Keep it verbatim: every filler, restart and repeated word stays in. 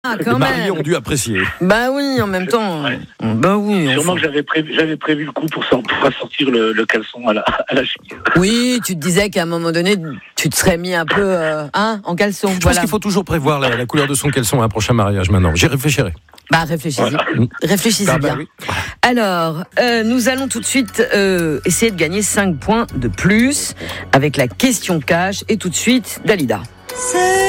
Ah, Les quand maris même. ont dû apprécier. Bah oui, en même temps. Ouais. Bah oui. Sûrement enfin. que j'avais prévu, j'avais prévu le coup pour, sor- pour sortir le, le caleçon à la, à la cheville. Oui, tu te disais qu'à un moment donné, tu te serais mis un peu euh, hein, en caleçon. Je pense Voilà. qu'il faut toujours prévoir la, la couleur de son caleçon à un prochain mariage maintenant. J'y réfléchirai. Bah réfléchissez, Voilà. réfléchissez Ah bah bien. oui. Alors, euh, nous allons tout de suite euh, essayer de gagner cinq points de plus avec la question cash et tout de suite Dalida. C'est